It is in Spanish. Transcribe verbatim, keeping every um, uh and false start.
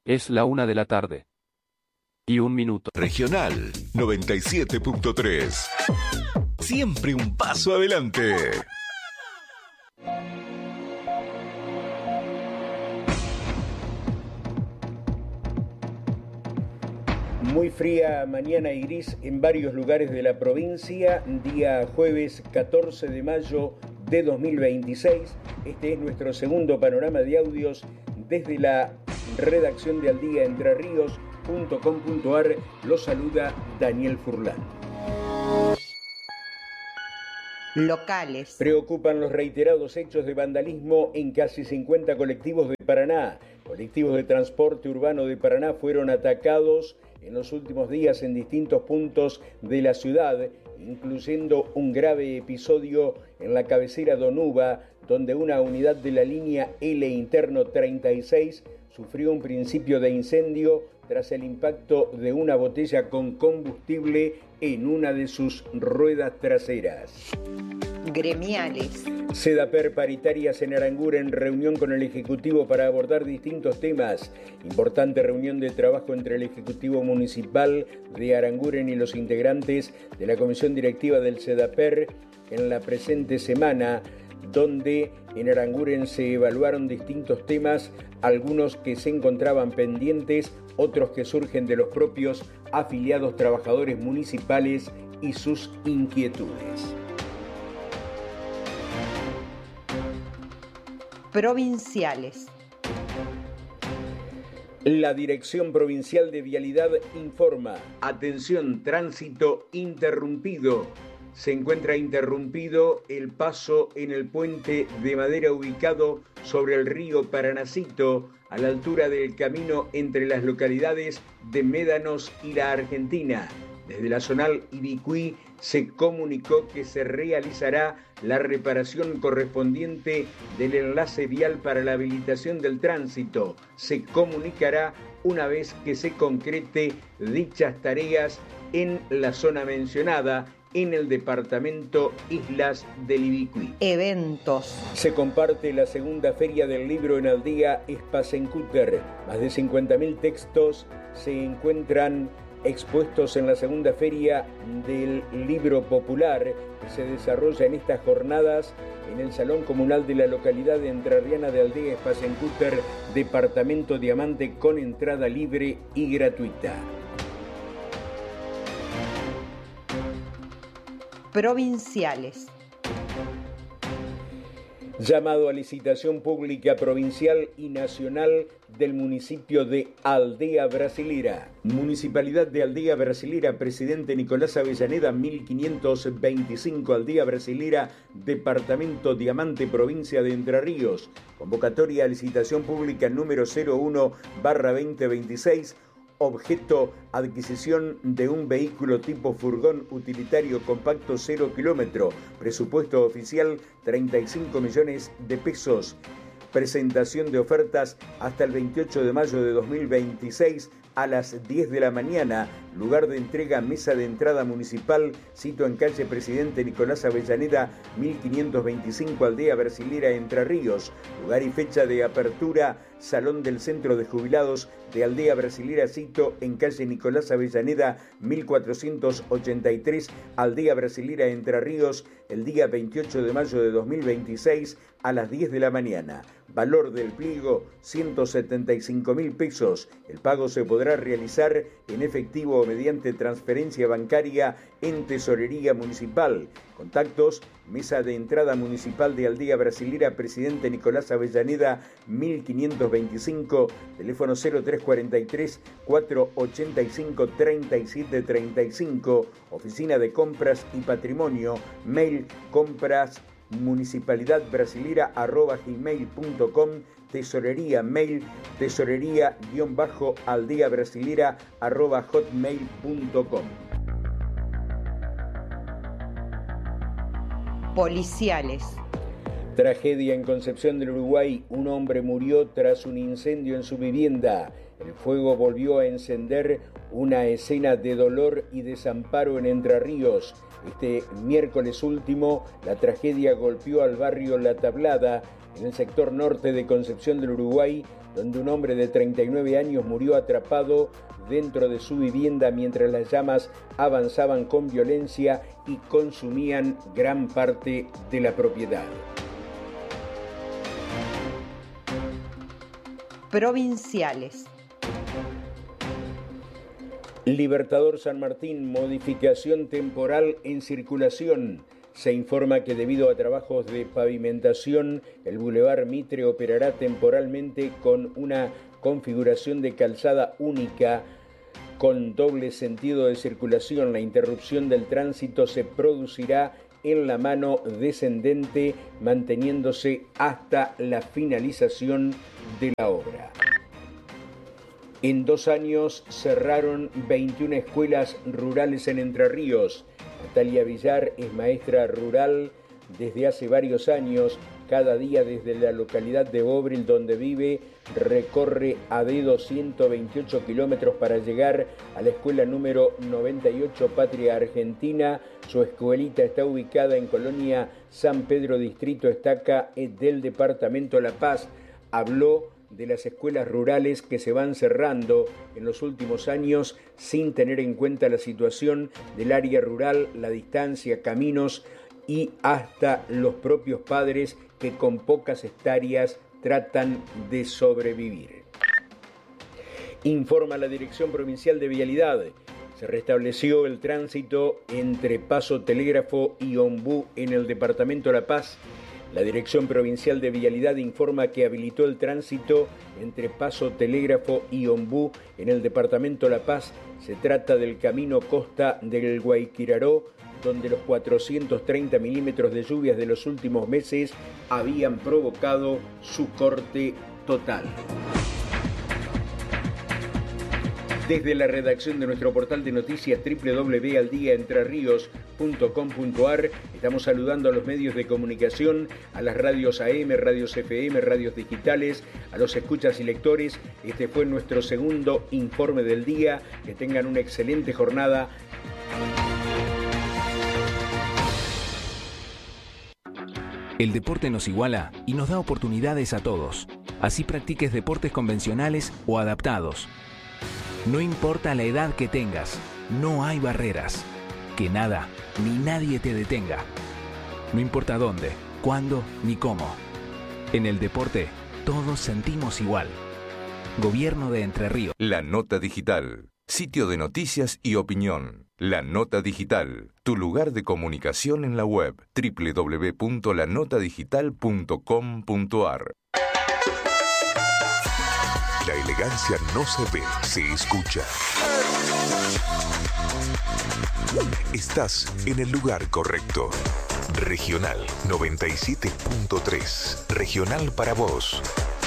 Es la una de la tarde. Y un minuto. Regional noventa y siete punto tres. Siempre un paso adelante. Muy fría mañana y gris en varios lugares de la provincia, día jueves catorce de mayo de dos mil veintiséis. Este es nuestro segundo panorama de audios desde la redacción de aldía entre ríos punto com punto ar. Los saluda Daniel Furlan. Locales. Preocupan los reiterados hechos de vandalismo en casi cincuenta colectivos de Paraná. Colectivos de transporte urbano de Paraná fueron atacados en los últimos días en distintos puntos de la ciudad, incluyendo un grave episodio en la cabecera Donuba, donde una unidad de la línea L interno treinta y seis sufrió un principio de incendio tras el impacto de una botella con combustible en una de sus ruedas traseras. Gremiales. Sedaper paritarias en Aranguren en reunión con el Ejecutivo para abordar distintos temas. Importante reunión de trabajo entre el Ejecutivo Municipal de Aranguren y los integrantes de la Comisión Directiva del Sedaper en la presente semana, donde en Aranguren se evaluaron distintos temas, algunos que se encontraban pendientes, otros que surgen de los propios afiliados trabajadores municipales y sus inquietudes. Provinciales. La Dirección Provincial de Vialidad informa: atención, tránsito interrumpido. Se encuentra interrumpido el paso en el puente de madera ubicado sobre el río Paranacito, a la altura del camino entre las localidades de Médanos y La Argentina. Desde la zonal Ibicuí se comunicó que se realizará la reparación correspondiente del enlace vial para la habilitación del tránsito. Se comunicará una vez que se concrete dichas tareas en la zona mencionada, en el departamento Islas del Ibicuí. Eventos. Se comparte la segunda feria del libro en Aldea Spasencúter. Más de cincuenta mil textos se encuentran expuestos en la segunda feria del libro popular que se desarrolla en estas jornadas en el Salón Comunal de la localidad entrerriana de Aldea Spasencúter, departamento Diamante, con entrada libre y gratuita. Provinciales. Llamado a licitación pública provincial y nacional del municipio de Aldea Brasilera. Municipalidad de Aldea Brasilera, presidente Nicolás Avellaneda, mil quinientos veinticinco, Aldea Brasilera, departamento Diamante, provincia de Entre Ríos. Convocatoria a licitación pública número cero uno barra veinte veintiséis. Objeto: adquisición de un vehículo tipo furgón utilitario compacto cero kilómetro. Presupuesto oficial treinta y cinco millones de pesos. Presentación de ofertas hasta el veintiocho de mayo de dos mil veintiséis a las diez de la mañana. Lugar de entrega: mesa de entrada municipal. Sito en calle Presidente Nicolás Avellaneda, mil quinientos veinticinco, Aldea Brasilera, Entre Ríos. Lugar y fecha de apertura: Salón del Centro de Jubilados de Aldea Brasilera, sito en calle Nicolás Avellaneda, mil cuatrocientos ochenta y tres, Aldea Brasilera, Entre Ríos, el día veintiocho de mayo de dos mil veintiséis a las diez de la mañana. Valor del pliego: ciento setenta y cinco mil pesos. El pago se podrá realizar en efectivo o mediante transferencia bancaria en Tesorería Municipal. Contactos: mesa de entrada municipal de Aldea Brasilera, presidente Nicolás Avellaneda, mil quinientos veinticinco, teléfono cero tres cuarenta y tres, cuatrocientos ochenta y cinco, treinta y siete treinta y cinco, oficina de compras y patrimonio, mail compras municipalidad brasilera arroba gmail punto com, tesorería mail tesorería guión bajo aldea brasilera arroba hotmail punto com. Policiales. Tragedia en Concepción del Uruguay. Un hombre murió tras un incendio en su vivienda. El fuego volvió a encender una escena de dolor y desamparo en Entre Ríos. Este miércoles último, la tragedia golpeó al barrio La Tablada, en el sector norte de Concepción del Uruguay, donde un hombre de treinta y nueve años murió atrapado dentro de su vivienda mientras las llamas avanzaban con violencia y consumían gran parte de la propiedad. Provinciales. Libertador San Martín, modificación temporal en circulación. Se informa que debido a trabajos de pavimentación, el Boulevard Mitre operará temporalmente con una configuración de calzada única con doble sentido de circulación. La interrupción del tránsito se producirá en la mano descendente, manteniéndose hasta la finalización de la obra. En dos años cerraron veintiuna escuelas rurales en Entre Ríos. Natalia Villar es maestra rural desde hace varios años. Cada día desde la localidad de Bobril, donde vive, recorre a dedo ciento veintiocho kilómetros para llegar a la escuela número noventa y ocho Patria Argentina. Su escuelita está ubicada en Colonia San Pedro, distrito Estaca del departamento La Paz. Habló de las escuelas rurales que se van cerrando en los últimos años sin tener en cuenta la situación del área rural, la distancia, caminos y hasta los propios padres que con pocas hectáreas tratan de sobrevivir. Informa la Dirección Provincial de Vialidad. Se restableció el tránsito entre Paso Telégrafo y Ombú en el departamento La Paz. La Dirección Provincial de Vialidad informa que habilitó el tránsito entre Paso Telégrafo y Ombú en el departamento La Paz. Se trata del camino Costa del Guayquiraró, donde los cuatrocientos treinta milímetros de lluvias de los últimos meses habían provocado su corte total. Desde la redacción de nuestro portal de noticias doble u doble u doble u punto al día entre ríos punto com punto a r estamos saludando a los medios de comunicación, a las radios A M, radios F M, radios digitales, a los escuchas y lectores. Este fue nuestro segundo informe del día. Que tengan una excelente jornada. El deporte nos iguala y nos da oportunidades a todos. Así practiques deportes convencionales o adaptados. No importa la edad que tengas, no hay barreras. Que nada ni nadie te detenga. No importa dónde, cuándo ni cómo. En el deporte, todos sentimos igual. Gobierno de Entre Ríos. La Nota Digital, sitio de noticias y opinión. La Nota Digital, tu lugar de comunicación en la web, doble u doble u doble u punto la nota digital punto com punto a r. La elegancia no se ve, se escucha. Estás en el lugar correcto. Regional noventa y siete punto tres. Regional para vos.